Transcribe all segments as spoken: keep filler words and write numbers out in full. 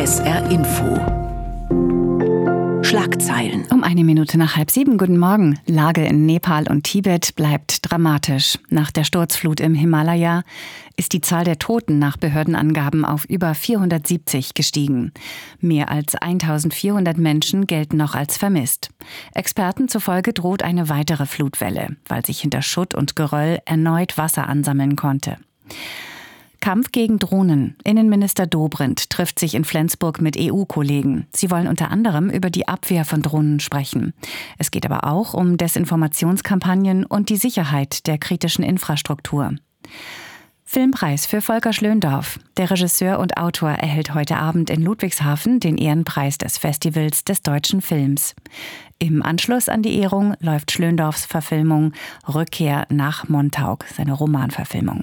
S R Info. Schlagzeilen. Um eine Minute nach halb sieben. Guten Morgen. Lage in Nepal und Tibet bleibt dramatisch. Nach der Sturzflut im Himalaya ist die Zahl der Toten nach Behördenangaben auf über vierhundertsiebzig gestiegen. Mehr als eintausendvierhundert Menschen gelten noch als vermisst. Experten zufolge droht eine weitere Flutwelle, weil sich hinter Schutt und Geröll erneut Wasser ansammeln konnte. Kampf gegen Drohnen. Innenminister Dobrindt trifft sich in Flensburg mit E U-Kollegen. Sie wollen unter anderem über die Abwehr von Drohnen sprechen. Es geht aber auch um Desinformationskampagnen und die Sicherheit der kritischen Infrastruktur. Filmpreis für Volker Schlöndorff. Der Regisseur und Autor erhält heute Abend in Ludwigshafen den Ehrenpreis des Festivals des deutschen Films. Im Anschluss an die Ehrung läuft Schlöndorffs Verfilmung Rückkehr nach Montauk, seine Romanverfilmung.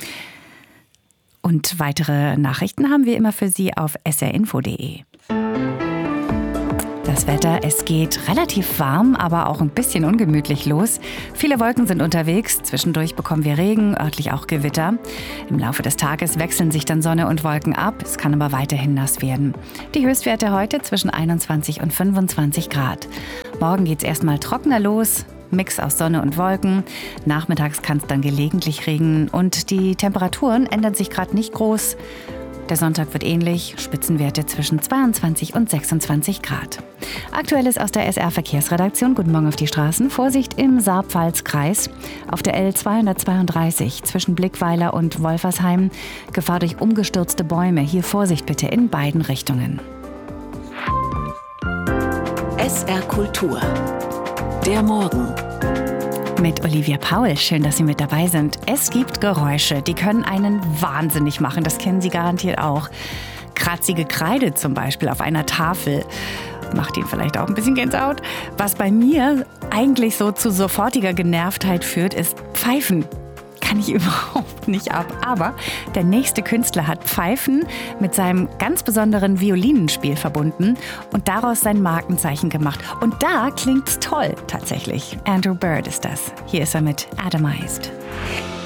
Und weitere Nachrichten haben wir immer für Sie auf s r info punkt d e. Das Wetter, es geht relativ warm, aber auch ein bisschen ungemütlich los. Viele Wolken sind unterwegs, zwischendurch bekommen wir Regen, örtlich auch Gewitter. Im Laufe des Tages wechseln sich dann Sonne und Wolken ab, es kann aber weiterhin nass werden. Die Höchstwerte heute zwischen einundzwanzig und fünfundzwanzig Grad. Morgen geht's erstmal trockener los. Mix aus Sonne und Wolken. Nachmittags kann es dann gelegentlich regnen und die Temperaturen ändern sich gerade nicht groß. Der Sonntag wird ähnlich, Spitzenwerte zwischen zweiundzwanzig und sechsundzwanzig Grad. Aktuelles aus der S R-Verkehrsredaktion. Guten Morgen auf die Straßen. Vorsicht im Saar-Pfalz-Kreis. Auf der L zweihundertzweiunddreißig zwischen Blickweiler und Wolfersheim. Gefahr durch umgestürzte Bäume. Hier Vorsicht bitte in beiden Richtungen. S R Kultur. Der Morgen. Mit Olivia Paul. Schön, dass Sie mit dabei sind. Es gibt Geräusche, die können einen wahnsinnig machen. Das kennen Sie garantiert auch. Kratzige Kreide zum Beispiel auf einer Tafel. Macht Ihnen vielleicht auch ein bisschen Gänsehaut. Was bei mir eigentlich so zu sofortiger Genervtheit führt, ist Pfeifen. Kann ich überhaupt nicht ab. Aber der nächste Künstler hat Pfeifen mit seinem ganz besonderen Violinenspiel verbunden und daraus sein Markenzeichen gemacht. Und da klingt's toll, tatsächlich. Andrew Bird ist das. Hier ist er mit Atomized.